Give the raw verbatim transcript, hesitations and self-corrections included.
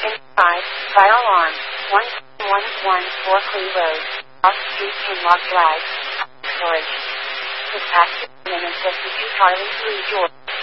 Inside, fire alarm. one one one four Clee Road. Off Street Kinlock Drive. Storage. Dispatch. Minutes fifty-two Charlie three George.